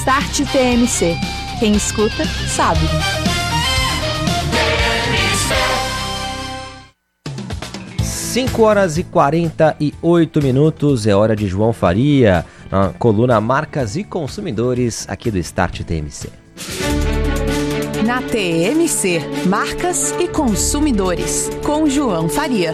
Start TMC. Quem escuta, sabe. 5h48, é hora de João Faria, na coluna Marcas e Consumidores, aqui do Start TMC. Na TMC, Marcas e Consumidores, com João Faria.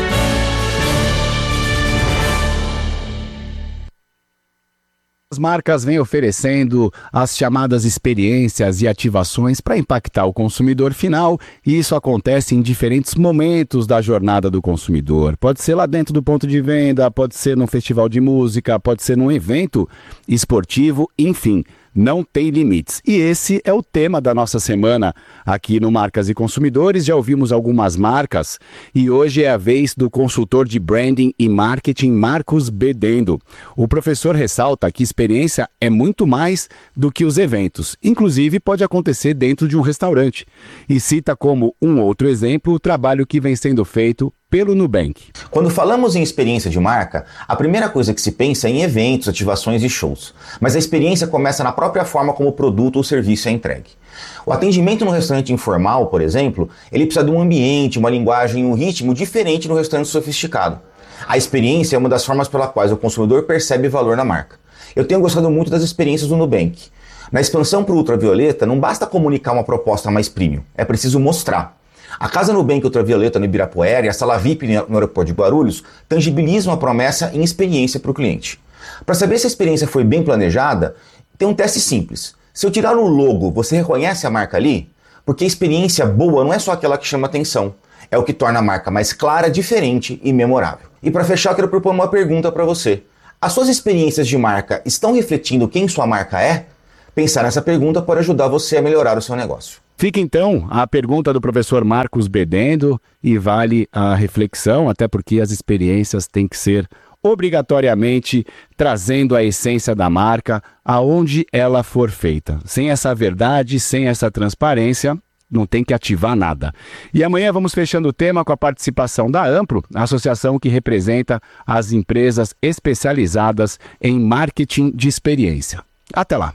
As marcas vêm oferecendo as chamadas experiências e ativações para impactar o consumidor final, e isso acontece em diferentes momentos da jornada do consumidor. Pode ser lá dentro do ponto de venda, pode ser num festival de música, pode ser num evento esportivo, enfim. Não tem limites. E esse é o tema da nossa semana aqui no Marcas e Consumidores. Já ouvimos algumas marcas e hoje é a vez do consultor de branding e marketing Marcos Bedendo. O professor ressalta que experiência é muito mais do que os eventos. Inclusive pode acontecer dentro de um restaurante. E cita como um outro exemplo o trabalho que vem sendo feito pelo Nubank. Quando falamos em experiência de marca, a primeira coisa que se pensa é em eventos, ativações e shows. Mas a experiência começa na própria forma como o produto ou serviço é entregue. O atendimento no restaurante informal, por exemplo, ele precisa de um ambiente, uma linguagem e um ritmo diferente no restaurante sofisticado. A experiência é uma das formas pela quais o consumidor percebe valor na marca. Eu tenho gostado muito das experiências do Nubank. Na expansão para o ultravioleta, não basta comunicar uma proposta mais premium, é preciso mostrar. A Casa Nubank Ultravioleta no Ibirapuera e a Sala VIP no aeroporto de Guarulhos tangibilizam a promessa em experiência para o cliente. Para saber se a experiência foi bem planejada, tem um teste simples. Se eu tirar o logo, você reconhece a marca ali? Porque a experiência boa não é só aquela que chama atenção, é o que torna a marca mais clara, diferente e memorável. E para fechar, eu quero propor uma pergunta para você. As suas experiências de marca estão refletindo quem sua marca é? Pensar nessa pergunta pode ajudar você a melhorar o seu negócio. Fica então a pergunta do professor Marcos Bedendo e vale a reflexão, até porque as experiências têm que ser obrigatoriamente trazendo a essência da marca aonde ela for feita. Sem essa verdade, sem essa transparência, não tem que ativar nada. E amanhã vamos fechando o tema com a participação da Amplo, a associação que representa as empresas especializadas em marketing de experiência. Até lá!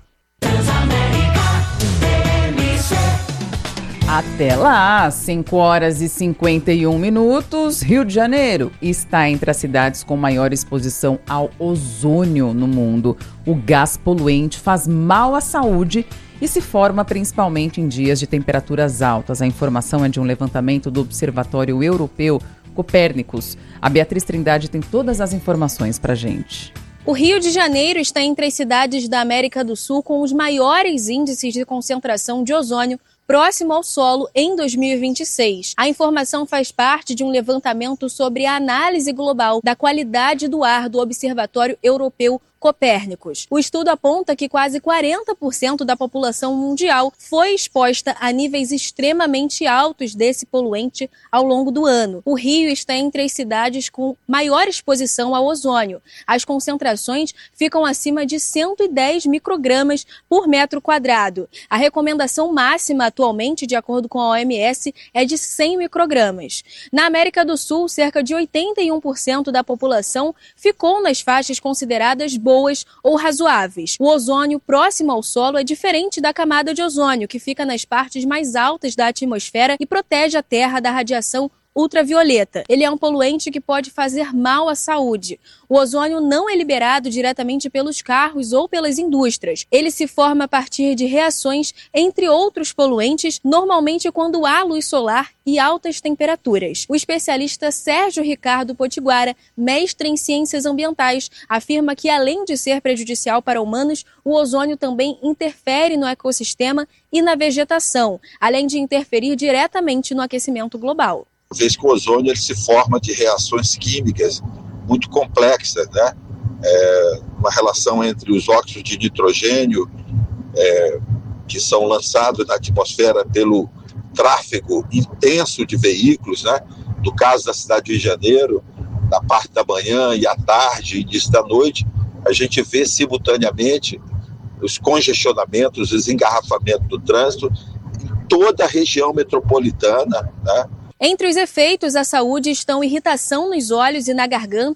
Até lá, 5h51, Rio de Janeiro está entre as cidades com maior exposição ao ozônio no mundo. O gás poluente faz mal à saúde e se forma principalmente em dias de temperaturas altas. A informação é de um levantamento do Observatório Europeu Copérnicos. A Beatriz Trindade tem todas as informações pra gente. O Rio de Janeiro está entre as cidades da América do Sul com os maiores índices de concentração de ozônio próximo ao solo em 2026. A informação faz parte de um levantamento sobre a análise global da qualidade do ar do Observatório Europeu Copérnicos. O estudo aponta que quase 40% da população mundial foi exposta a níveis extremamente altos desse poluente ao longo do ano. O Rio está entre as cidades com maior exposição ao ozônio. As concentrações ficam acima de 110 microgramas por metro quadrado. A recomendação máxima atualmente, de acordo com a OMS, é de 100 microgramas. Na América do Sul, cerca de 81% da população ficou nas faixas consideradas boas ou razoáveis. O ozônio próximo ao solo é diferente da camada de ozônio, que fica nas partes mais altas da atmosfera e protege a Terra da radiação ultravioleta. Ele é um poluente que pode fazer mal à saúde. O ozônio não é liberado diretamente pelos carros ou pelas indústrias. Ele se forma a partir de reações entre outros poluentes, normalmente quando há luz solar e altas temperaturas. O especialista Sérgio Ricardo Potiguara, mestre em ciências ambientais, afirma que, além de ser prejudicial para humanos, o ozônio também interfere no ecossistema e na vegetação, além de interferir diretamente no aquecimento global. Uma vez que o ozônio ele se forma de reações químicas muito complexas, né? Uma relação entre os óxidos de nitrogênio que são lançados na atmosfera pelo tráfego intenso de veículos, né? No caso da cidade de Rio de Janeiro, na parte da manhã e à tarde, início da noite, a gente vê simultaneamente os congestionamentos, os engarrafamentos do trânsito em toda a região metropolitana, né? Entre os efeitos à saúde estão irritação nos olhos e na garganta,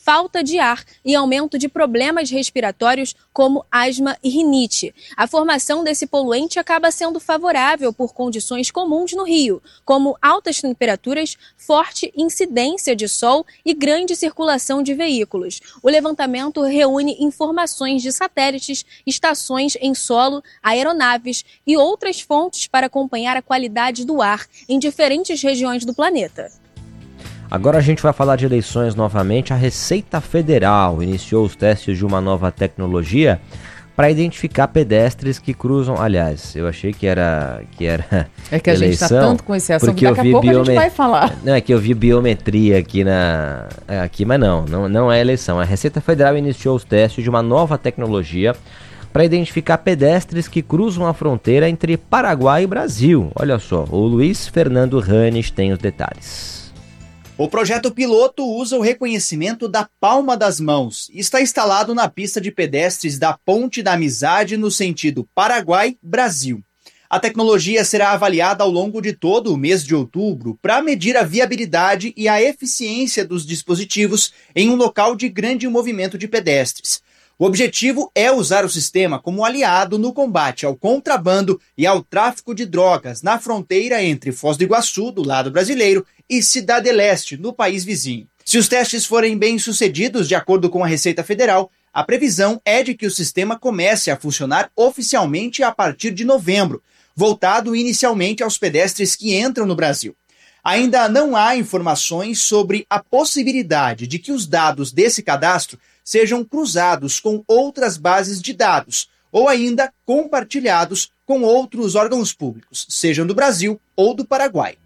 falta de ar e aumento de problemas respiratórios como asma e rinite. A formação desse poluente acaba sendo favorável por condições comuns no Rio, como altas temperaturas, forte incidência de sol e grande circulação de veículos. O levantamento reúne informações de satélites, estações em solo, aeronaves e outras fontes para acompanhar a qualidade do ar em diferentes regiões do planeta. Agora a gente vai falar de eleições novamente. A Receita Federal iniciou os testes de uma nova tecnologia para identificar pedestres que cruzam. Aliás, eu achei que era É que a gente está tanto com esse assunto, porque daqui a pouco a gente vai falar. Não, é que eu vi biometria aqui, mas não é eleição. A Receita Federal iniciou os testes de uma nova tecnologia para identificar pedestres que cruzam a fronteira entre Paraguai e Brasil. Olha só, o Luiz Fernando Ranes tem os detalhes. O projeto piloto usa o reconhecimento da palma das mãos e está instalado na pista de pedestres da Ponte da Amizade no sentido Paraguai-Brasil. A tecnologia será avaliada ao longo de todo o mês de outubro para medir a viabilidade e a eficiência dos dispositivos em um local de grande movimento de pedestres. O objetivo é usar o sistema como aliado no combate ao contrabando e ao tráfico de drogas na fronteira entre Foz do Iguaçu, do lado brasileiro, e Cidade Leste, no país vizinho. Se os testes forem bem-sucedidos, de acordo com a Receita Federal, a previsão é de que o sistema comece a funcionar oficialmente a partir de novembro, voltado inicialmente aos pedestres que entram no Brasil. Ainda não há informações sobre a possibilidade de que os dados desse cadastro sejam cruzados com outras bases de dados ou ainda compartilhados com outros órgãos públicos, sejam do Brasil ou do Paraguai.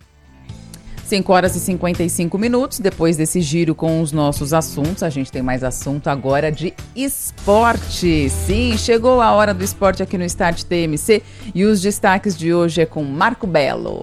5 horas e 55 minutos, depois desse giro com os nossos assuntos, a gente tem mais assunto agora de esporte. Sim, chegou a hora do esporte aqui no Start TMC e os destaques de hoje é com Marco Belo.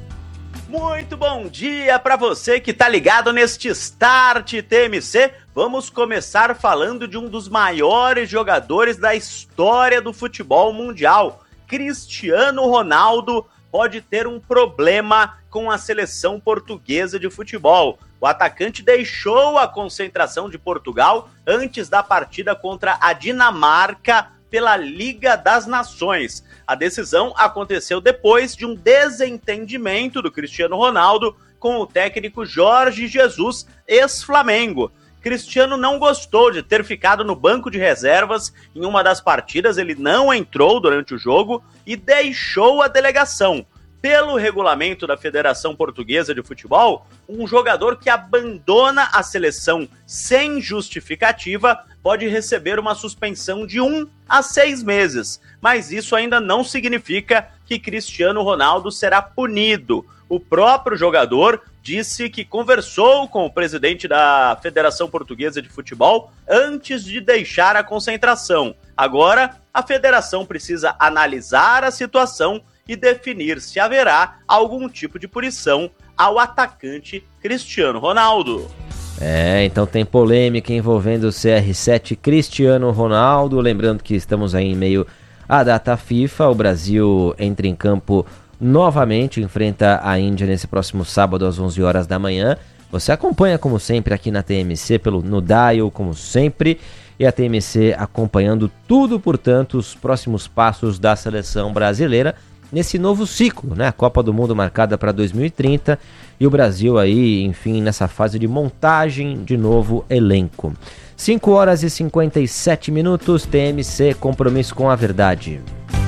Muito bom dia para você que tá ligado neste Start TMC. Vamos começar falando de um dos maiores jogadores da história do futebol mundial. Cristiano Ronaldo pode ter um problema com a seleção portuguesa de futebol. O atacante deixou a concentração de Portugal antes da partida contra a Dinamarca pela Liga das Nações. A decisão aconteceu depois de um desentendimento do Cristiano Ronaldo com o técnico Jorge Jesus, ex-Flamengo. Cristiano não gostou de ter ficado no banco de reservas em uma das partidas, ele não entrou durante o jogo e deixou a delegação. Pelo regulamento da Federação Portuguesa de Futebol, um jogador que abandona a seleção sem justificativa pode receber uma suspensão de 1 a 6 meses, mas isso ainda não significa que Cristiano Ronaldo será punido. O próprio jogador disse que conversou com o presidente da Federação Portuguesa de Futebol antes de deixar a concentração. Agora, a federação precisa analisar a situação e definir se haverá algum tipo de punição ao atacante Cristiano Ronaldo. Então tem polêmica envolvendo o CR7 Cristiano Ronaldo. Lembrando que estamos aí em meio à data FIFA. O Brasil entra em campo novamente, enfrenta a Índia nesse próximo sábado às 11 horas da manhã. Você acompanha como sempre aqui na TMC, no Dial, como sempre. E a TMC acompanhando tudo, portanto, os próximos passos da seleção brasileira nesse novo ciclo, né? A Copa do Mundo marcada para 2030 e o Brasil aí, enfim, nessa fase de montagem de novo elenco. 5 horas e 57 minutos, TMC, compromisso com a verdade.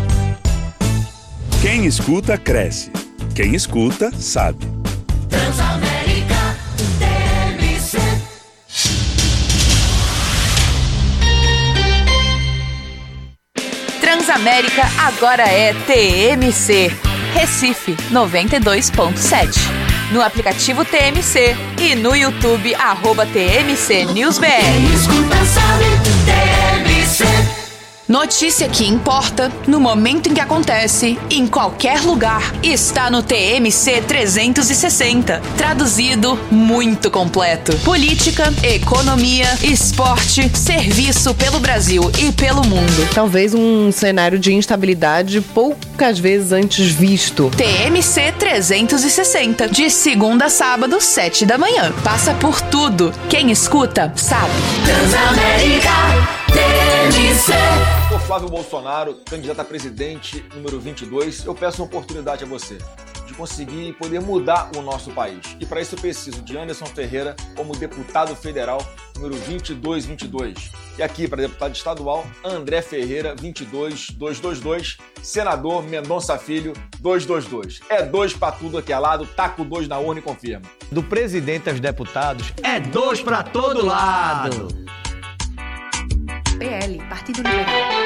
Quem escuta, cresce. Quem escuta, sabe. Transamérica, TMC. Transamérica agora é TMC. Recife 92.7. No aplicativo TMC e no YouTube @TMC NewsBR. Quem escuta sabe, TMC. Notícia que importa, no momento em que acontece, em qualquer lugar, está no TMC 360. Traduzido, muito completo. Política, economia, esporte, serviço pelo Brasil e pelo mundo. Talvez um cenário de instabilidade poucas vezes antes visto. TMC 360, de segunda a sábado, 7 da manhã. Passa por tudo. Quem escuta, sabe. Transamérica TMC. Sou Flávio Bolsonaro, candidato a presidente número 22. Eu peço uma oportunidade a você de conseguir poder mudar o nosso país. E para isso eu preciso de Anderson Ferreira como deputado federal número 2222. E aqui para deputado estadual, André Ferreira 22222, senador Mendonça Filho 222. É 2 para tudo aqui é lado, taco 2 na urna e confirma. Do presidente aos deputados, é 2 para todo lado. PL, Partido Liberal.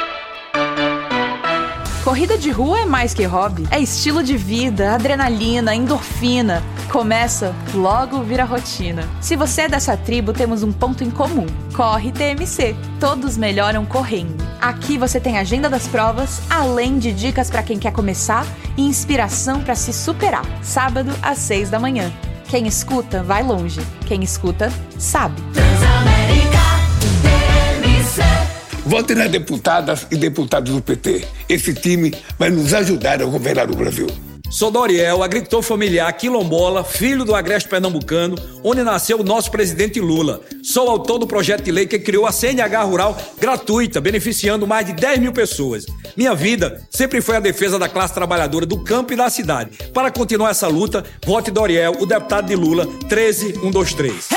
Corrida de rua é mais que hobby. É estilo de vida, adrenalina, endorfina. Começa, logo vira rotina. Se você é dessa tribo, temos um ponto em comum. Corre TMC. Todos melhoram correndo. Aqui você tem agenda das provas, além de dicas para quem quer começar e inspiração para se superar. Sábado, às 6 da manhã. Quem escuta, vai longe. Quem escuta, sabe. Transamérica TMC. Vote nas deputadas e deputados do PT. Esse time vai nos ajudar a governar o Brasil. Sou Doriel, agricultor familiar quilombola, filho do agreste pernambucano, onde nasceu o nosso presidente Lula. Sou autor do projeto de lei que criou a CNH Rural gratuita, beneficiando mais de 10 mil pessoas. Minha vida sempre foi a defesa da classe trabalhadora do campo e da cidade. Para continuar essa luta, vote Doriel, o deputado de Lula, 13123.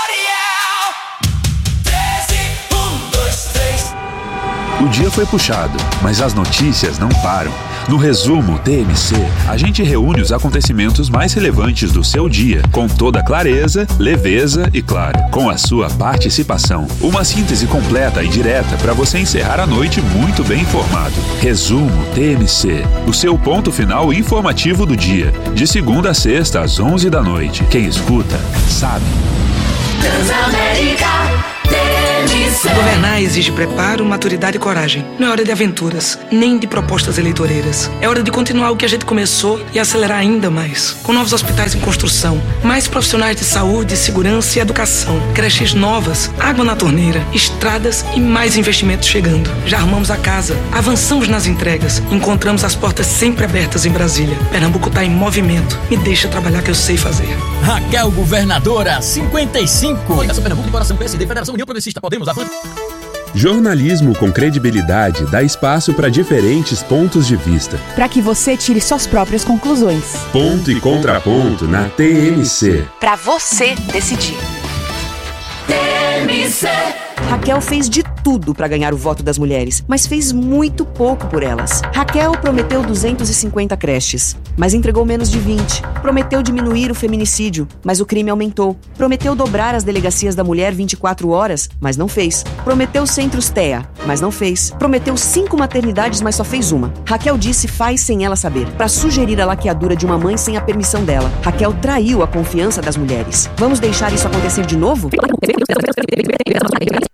O dia foi puxado, mas as notícias não param. No resumo TMC, a gente reúne os acontecimentos mais relevantes do seu dia, com toda clareza, leveza e, claro, com a sua participação. Uma síntese completa e direta para você encerrar a noite muito bem informado. Resumo TMC, o seu ponto final informativo do dia, de segunda a sexta às 11 da noite. Quem escuta, sabe. Transamérica TMC. Governar exige preparo, maturidade e coragem. Não é hora de aventuras, nem de propostas eleitoreiras. É hora de continuar o que a gente começou e acelerar ainda mais. Com novos hospitais em construção, mais profissionais de saúde, segurança e educação, creches novas, água na torneira, estradas e mais investimentos chegando. Já arrumamos a casa, avançamos nas entregas, encontramos as portas sempre abertas em Brasília. Pernambuco está em movimento. Me deixa trabalhar que eu sei fazer. Raquel Governadora, 55. Coligação Pernambuco, Coração PSD, Federação União Progressista. Podemos avançar. Jornalismo com credibilidade dá espaço para diferentes pontos de vista. Para que você tire suas próprias conclusões. Ponto e contraponto na TMC. Para você decidir. TMC. Raquel fez de tudo para ganhar o voto das mulheres, mas fez muito pouco por elas. Raquel prometeu 250 creches, mas entregou menos de 20. Prometeu diminuir o feminicídio, mas o crime aumentou. Prometeu dobrar as delegacias da mulher 24 horas, mas não fez. Prometeu centros TEA, mas não fez. Prometeu 5 maternidades, mas só fez uma. Raquel disse faz sem ela saber, para sugerir a laqueadura de uma mãe sem a permissão dela. Raquel traiu a confiança das mulheres. Vamos deixar isso acontecer de novo?